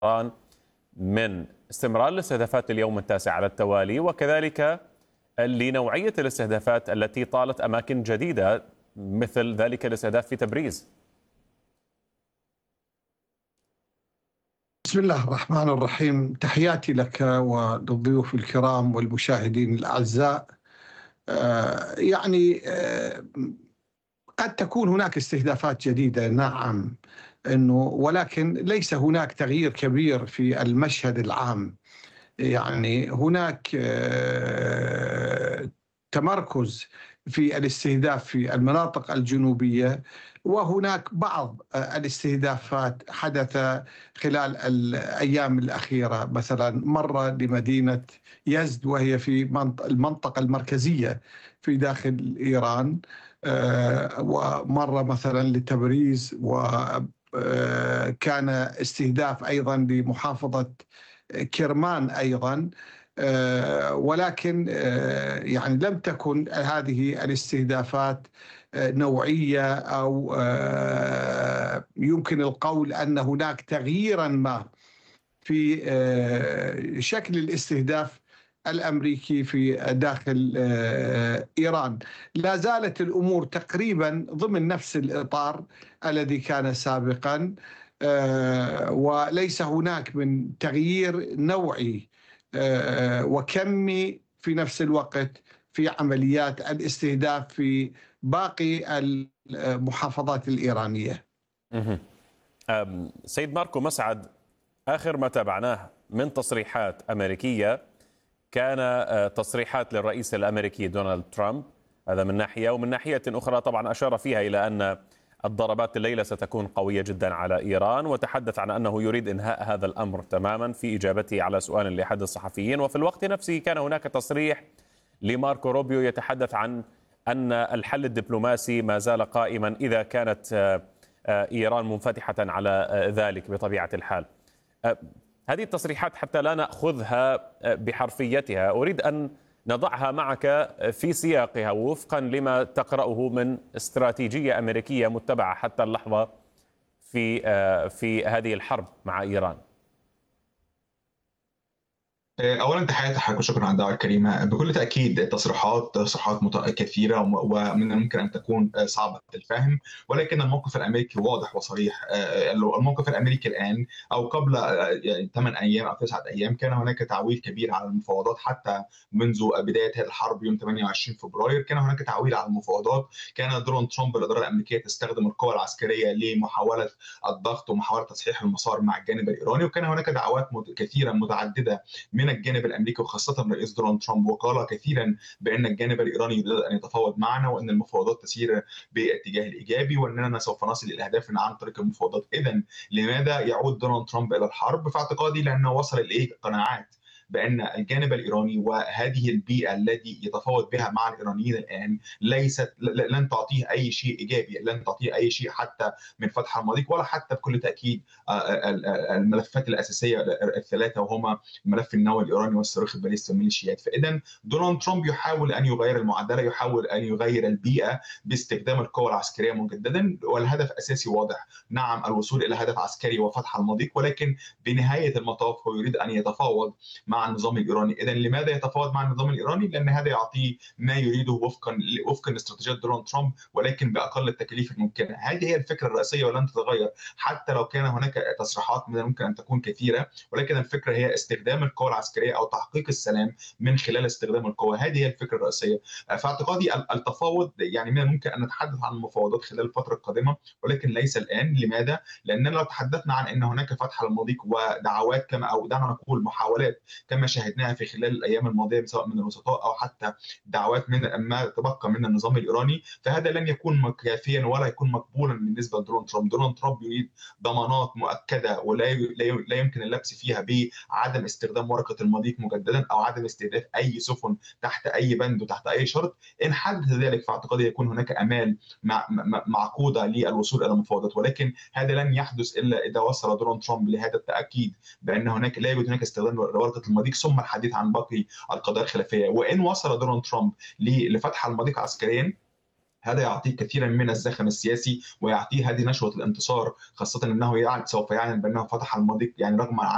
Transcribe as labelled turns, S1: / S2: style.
S1: إيران من استمرار الاستهدافات اليوم التاسع على التوالي، وكذلك لنوعية الاستهدافات التي طالت أماكن جديدة مثل ذلك الاستهداف في تبريز؟
S2: بسم الله الرحمن الرحيم. تحياتي لك وللضيوف الكرام والمشاهدين الأعزاء. يعني قد تكون هناك استهدافات جديدة، نعم، ولكن ليس هناك تغيير كبير في المشهد العام. يعني هناك تمركز في الاستهداف في المناطق الجنوبية، وهناك بعض الاستهدافات حدث خلال الأيام الأخيرة، مثلا مرة لمدينة يزد وهي في المنطقة المركزية في داخل إيران، ومرة مثلا لتبريز، وكان استهداف أيضا لمحافظة كرمان أيضا. ولكن يعني لم تكن هذه الاستهدافات نوعية، أو يمكن القول أن هناك تغييرا ما في شكل الاستهداف الأمريكي في داخل إيران. لا زالت الأمور تقريبا ضمن نفس الإطار الذي كان سابقا، وليس هناك من تغيير نوعي وكمي في نفس الوقت في عمليات الاستهداف في باقي المحافظات الإيرانية.
S1: سيد ماركو مسعد، آخر ما تابعناه من تصريحات أمريكية كان تصريحات للرئيس الأمريكي دونالد ترامب، هذا من ناحية، ومن ناحية أخرى طبعا أشار فيها إلى أن الضربات الليلة ستكون قوية جدا على إيران، وتحدث عن أنه يريد إنهاء هذا الأمر تماما في إجابته على سؤال لأحد الصحفيين. وفي الوقت نفسه كان هناك تصريح لماركو روبيو يتحدث عن أن الحل الدبلوماسي ما زال قائما إذا كانت إيران منفتحة على ذلك بطبيعة الحال. هذه التصريحات حتى لا نأخذها بحرفيتها، أريد أن نضعها معك في سياقها وفقا لما تقرأه من استراتيجية أمريكية متبعة حتى اللحظة في هذه الحرب مع إيران.
S3: اولا تحياتي لحضرتك وشكرا على الدعوه الكريمه. بكل تاكيد تصريحات كثيره ومن الممكن ان تكون صعبه الفهم، ولكن الموقف الامريكي واضح وصريح. الموقف الامريكي الان او قبل 8 ايام او 9 ايام كان هناك تعويل كبير على المفاوضات، حتى منذ بدايه هذه الحرب يوم 28 فبراير كان هناك تعويل على المفاوضات. كان دونالد ترامب الاداره الامريكيه تستخدم القوى العسكريه لمحاوله الضغط ومحاوله تصحيح المسار مع الجانب الايراني، وكان هناك دعوات كثيره متعدده من الجانب الامريكي وخاصه الرئيس دونالد ترامب، وقال كثيرا بان الجانب الايراني يريد ان يتفاوض معنا وان المفاوضات تسير باتجاه الايجابي واننا سوف نصل الى اهدافنا عن طريق المفاوضات. اذا لماذا يعود دونالد ترامب الى الحرب؟ في اعتقادي لانه وصل الى قناعات بأن الجانب الإيراني وهذه البيئة التي يتفاوض بها مع الإيرانيين الآن لن تعطيه أي شيء إيجابي، لن تعطيه أي شيء حتى من فتح المضيق، ولا حتى بكل تأكيد الملفات الأساسية الثلاثة، وهما الملف النووي الإيراني والصاروخ الباليستي والميليشيات. فإذا دونالد ترامب يحاول أن يغير المعادلة، يحاول أن يغير البيئة باستخدام القوى العسكرية مجددا، والهدف أساسي واضح، نعم، الوصول إلى هدف عسكري وفتح المضيق، ولكن بنهاية المطاف هو يريد أن يتفاوض مع النظام الايراني. اذا لماذا يتفاوض مع النظام الايراني؟ لان هذا يعطيه ما يريده وفقا لاستراتيجيه دونالد ترامب، ولكن باقل التكاليف الممكنه. هذه هي الفكره الرئيسيه ولن تتغير حتى لو كان هناك تصريحات من الممكن ان تكون كثيره، ولكن الفكره هي استخدام القوى العسكريه او تحقيق السلام من خلال استخدام القوى. هذه هي الفكره الرئيسيه. في اعتقادي التفاوض يعني من الممكن ان نتحدث عن المفاوضات خلال الفتره القادمه، ولكن ليس الان. لماذا؟ لاننا لو تحدثنا عن ان هناك فتح المضيق ودعوات كما او دعنا نقول محاولات كما شاهدناها في خلال الايام الماضيه سواء من الوسطاء او حتى دعوات من ما تبقى من النظام الايراني، فهذا لن يكون كافيا ولا يكون مقبولا بالنسبه لدونالد ترامب. دونالد ترامب يريد ضمانات مؤكده ولا لا يمكن اللبس فيها بعدم استخدام ورقه المضيق مجددا او عدم استهداف اي سفن تحت اي بند وتحت اي شرط. ان حدث ذلك فاعتقادي يكون هناك امال معقوده للوصول الى مفاوضات، ولكن هذا لن يحدث الا اذا وصل دونالد ترامب لهذا التاكيد بان لا يوجد هناك استخدام لورقه المضيق ثم الحديث عن باقي القضايا الخلافيه. وان وصل دونالد ترامب لفتح المضيق عسكريا، هذا يعطيه كثيرا من الزخم السياسي ويعطيه هذه نشوه الانتصار، خاصه انه سوف يعلن بانه فتح المضيق يعني رغم